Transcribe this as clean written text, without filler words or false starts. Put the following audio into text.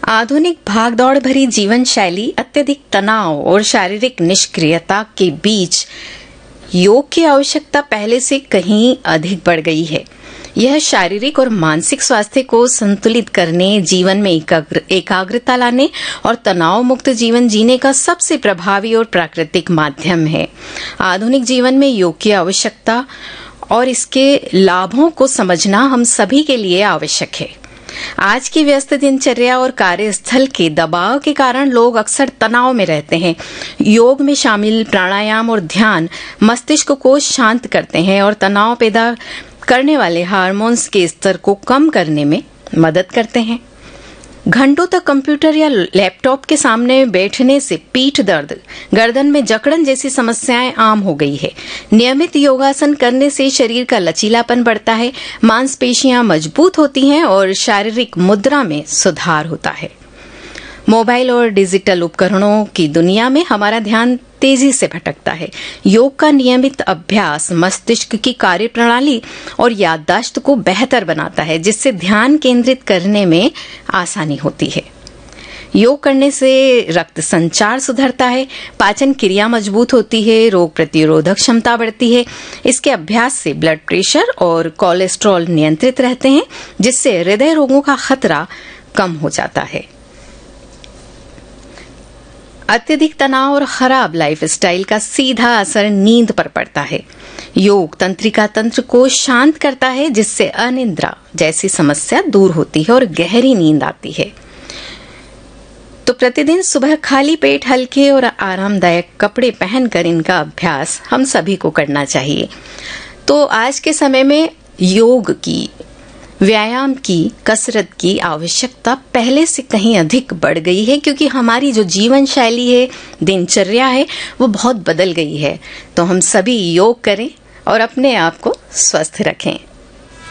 आधुनिक भागदौड़ भरी जीवन शैली, अत्यधिक तनाव और शारीरिक निष्क्रियता के बीच योग की आवश्यकता पहले से कहीं अधिक बढ़ गई है। यह शारीरिक और मानसिक स्वास्थ्य को संतुलित करने, जीवन में एकाग्रता लाने और तनाव मुक्त जीवन जीने का सबसे प्रभावी और प्राकृतिक माध्यम है। आधुनिक जीवन में योग की आवश्यकता और इसके लाभों को समझना हम सभी के लिए आवश्यक है। आज की व्यस्त दिनचर्या और कार्यस्थल के दबाव के कारण लोग अक्सर तनाव में रहते हैं। योग में शामिल प्राणायाम और ध्यान मस्तिष्क को शांत करते हैं और तनाव पैदा करने वाले हार्मोन्स के स्तर को कम करने में मदद करते हैं। घंटों तक कंप्यूटर या लैपटॉप के सामने बैठने से पीठ दर्द, गर्दन में जकड़न जैसी समस्याएं आम हो गई है। नियमित योगासन करने से शरीर का लचीलापन बढ़ता है, मांसपेशियां मजबूत होती हैं और शारीरिक मुद्रा में सुधार होता है। मोबाइल और डिजिटल उपकरणों की दुनिया में हमारा ध्यान तेजी से भटकता है। योग का नियमित अभ्यास मस्तिष्क की कार्यप्रणाली और याददाश्त को बेहतर बनाता है, जिससे ध्यान केंद्रित करने में आसानी होती है। योग करने से रक्त संचार सुधरता है, पाचन क्रिया मजबूत होती है, रोग प्रतिरोधक क्षमता बढ़ती है। इसके अभ्यास से ब्लड प्रेशर और कोलेस्ट्रॉल नियंत्रित रहते हैं, जिससे हृदय रोगों का खतरा कम हो जाता है। अत्यधिक तनाव और खराब लाइफस्टाइल का सीधा असर नींद पर पड़ता है। योग तंत्रिका तंत्र को शांत करता है, जिससे अनिद्रा जैसी समस्या दूर होती है और गहरी नींद आती है। तो प्रतिदिन सुबह खाली पेट हल्के और आरामदायक कपड़े पहनकर इनका अभ्यास हम सभी को करना चाहिए। तो आज के समय में योग की, व्यायाम की, कसरत की आवश्यकता पहले से कहीं अधिक बढ़ गई है, क्योंकि हमारी जो जीवन शैली है, दिनचर्या है, वो बहुत बदल गई है। तो हम सभी योग करें और अपने आप को स्वस्थ रखें।